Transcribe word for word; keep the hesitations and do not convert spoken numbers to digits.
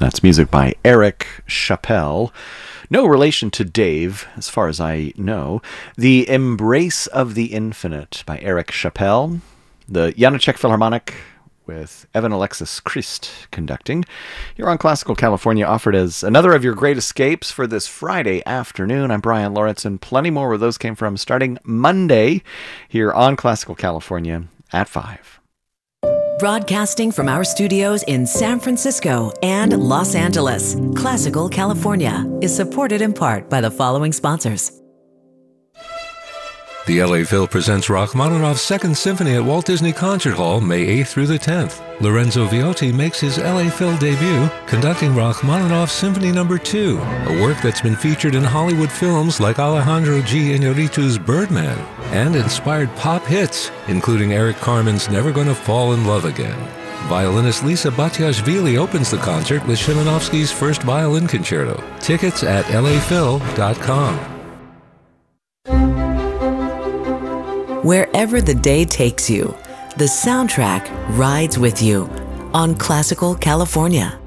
That's music by Eric Chappell. No relation to Dave, as far as I know. The Embrace of the Infinite by Eric Chappell. The Janacek Philharmonic with Evan Alexis Christ conducting. Here on Classical California, offered as another of your great escapes for this Friday afternoon. I'm Brian Lawrence, and plenty more where those came from starting Monday here on Classical California at five. Broadcasting from our studios in San Francisco and Los Angeles, Classical California is supported in part by the following sponsors. The L A Phil presents Rachmaninoff's Second Symphony at Walt Disney Concert Hall, May eighth through the tenth. Lorenzo Viotti makes his L A Phil debut, conducting Rachmaninoff's Symphony Number two, a work that's been featured in Hollywood films like Alejandro G. Iñárritu's Birdman, and inspired pop hits, including Eric Carmen's Never Gonna Fall in Love Again. Violinist Lisa Batiashvili opens the concert with Szymanowski's First Violin Concerto. Tickets at L A Phil dot com. Wherever the day takes you, the soundtrack rides with you on Classical California.